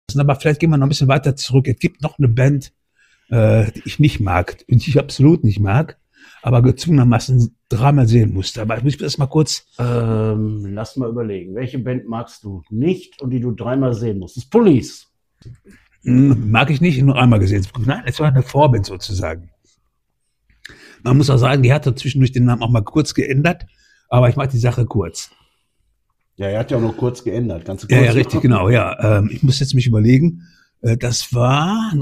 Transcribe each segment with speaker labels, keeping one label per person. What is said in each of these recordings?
Speaker 1: Aber vielleicht gehen wir noch ein bisschen weiter zurück. Es gibt noch eine Band, die ich nicht mag, die ich absolut nicht mag, aber gezwungenermaßen dreimal sehen musste. Aber ich muss das mal kurz...
Speaker 2: Lass mal überlegen. Welche Band magst du nicht und die du dreimal sehen musst? Das Police.
Speaker 1: Mag ich nicht, nur einmal gesehen. Nein, es war eine Vorband sozusagen. Man muss auch sagen, die hatte zwischendurch den Namen auch mal kurz geändert, aber ich mag die Sache kurz.
Speaker 2: Ja, er hat ja auch nur kurz geändert. Ganz kurz.
Speaker 1: Ja, richtig, genau, ja. Ich muss jetzt mich überlegen. Das war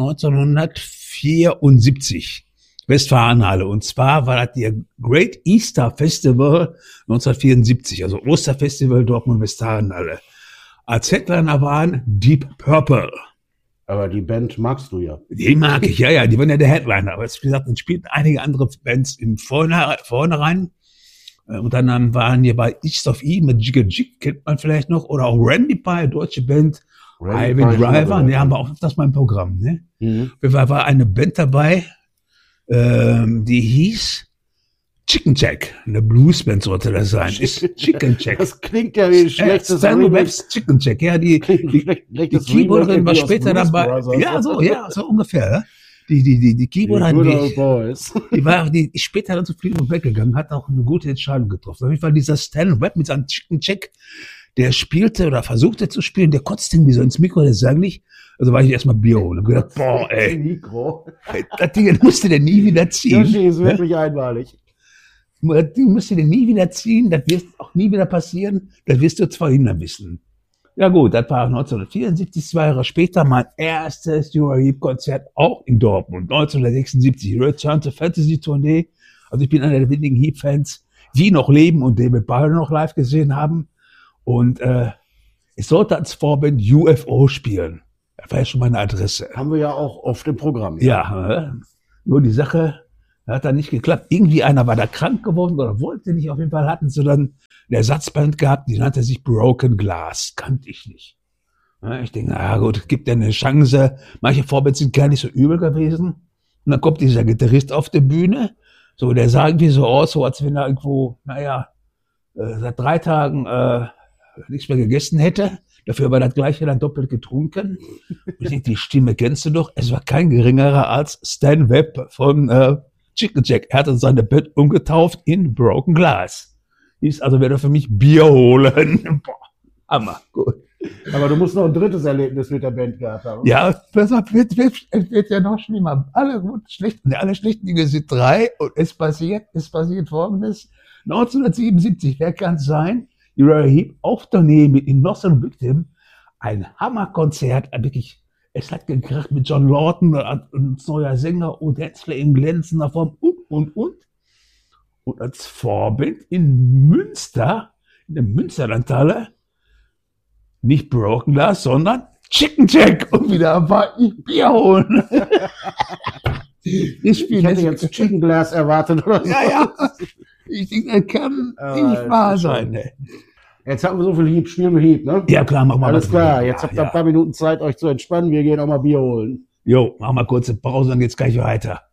Speaker 1: 1974, Westfalenhalle. Und zwar war das die Great Easter Festival 1974, also Osterfestival Dortmund-Westfalenhalle. Als Headliner waren Deep Purple.
Speaker 2: Aber die Band magst du ja.
Speaker 1: Die mag ich, ja, die waren ja der Headliner. Aber wie gesagt, dann spielten einige andere Bands vornherein. Und dann waren hier bei East of E mit Jigga Jig, kennt man vielleicht noch, oder auch Randy Pie, deutsche Band, Ivan Driver, ne, haben wir auch das mal im Programm, ne?
Speaker 2: Mhm.
Speaker 1: Da war eine Band dabei, die hieß Chicken Jack, eine Bluesband sollte das sein. Chicken Jack.
Speaker 2: Das klingt ja wie ein schlechtes
Speaker 1: Stan
Speaker 2: Remix.
Speaker 1: Webs Chicken Jack, ja, die Keyboarderin war später dabei. Ja, so ungefähr, ja. Die Keyboarderin, die ist später dann zu Fleetwood weggegangen, hat auch eine gute Entscheidung getroffen. Auf jeden Fall dieser Stan Webb mit seinem Chicken Jack, der spielte oder versuchte zu spielen, der kotzt irgendwie so ins Mikro, das sagen nicht. Also war ich erstmal Bier holen und gedacht, boah, ey, das Ding musste der nie wieder ziehen.
Speaker 2: Yoshi ist wirklich einmalig.
Speaker 1: Das Ding musste der nie wieder ziehen, das wird auch nie wieder passieren, das wirst du zwar hinter wissen. Ja gut, das war 1974, 2 Jahre später, mein erstes Uriah Heep-Konzert, auch in Dortmund, 1976, Return to Fantasy Tournee. Also ich bin einer der wenigen Heep-Fans, die noch leben und David Byrne noch live gesehen haben. Und ich sollte als Vorband UFO spielen. Das war ja schon meine Adresse.
Speaker 2: Haben wir ja auch oft im Programm.
Speaker 1: Ja, nur die Sache hat dann nicht geklappt. Irgendwie einer war da krank geworden oder wollte nicht. Auf jeden Fall hatten sie dann eine Ersatzband gehabt, die nannte sich Broken Glass. Kannte ich nicht. Ja, ich denke, na gut, gibt ja eine Chance. Manche Vorbands sind gar nicht so übel gewesen. Und dann kommt dieser Gitarrist auf die Bühne. So, der sah irgendwie so aus, so als wenn er irgendwo, seit 3 Tagen nichts mehr gegessen hätte. Dafür war das Gleiche dann doppelt getrunken. Und ich denke, die Stimme kennst du doch. Es war kein geringerer als Stan Webb von Chicken Jack. Er hat seine Band umgetauft in Broken Glass. Hieß also, werde für mich Bier holen. Boah, Hammer, gut.
Speaker 2: Aber du musst noch ein drittes Erlebnis mit der Band gehabt haben.
Speaker 1: Ja, das wird ja noch schlimmer. Alle schlechten Dinge sind 3 und es passiert Folgendes. 1977, wer kann es sein? Uriah Heep auf Tournee mit Innocent Victim. Ein Hammerkonzert, wirklich. Es hat gekracht mit John Lawton als neuer Sänger und Hensler in glänzender Form und. Und als Vorband in Münster, in der Münsterlandhalle, nicht Broken Glass, sondern Chicken Jack. Und wieder war ich Bier holen.
Speaker 2: Ich hätte jetzt Chicken Glass erwartet oder so.
Speaker 1: Ja. Ich denke, das kann nicht wahr sein. Ne?
Speaker 2: Jetzt haben wir so viel Heep, spielen wir Heep, ne?
Speaker 1: Ja klar, machen wir
Speaker 2: Alles klar, jetzt habt ihr ein paar Minuten Zeit, euch zu entspannen. Wir gehen auch mal Bier holen.
Speaker 1: Jo, machen wir kurze Pause, dann geht's gleich weiter.